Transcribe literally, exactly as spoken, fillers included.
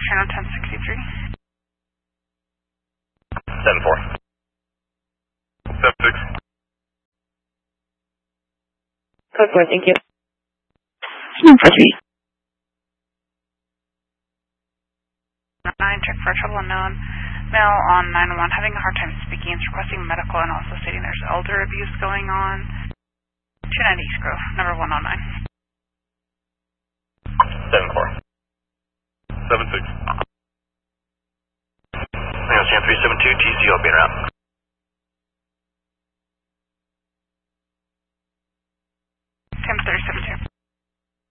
Train on ten sixty-three. seven four. seven six. Code four, thank you. seven four three. nine, check for a trouble unknown. Male on nine one one having a hard time speaking, is requesting medical and also stating there's elder abuse going on. two ninety East Grove, number one oh nine. seven four. seven six. Hang on, Sam three seven two, T C, I'll be en route.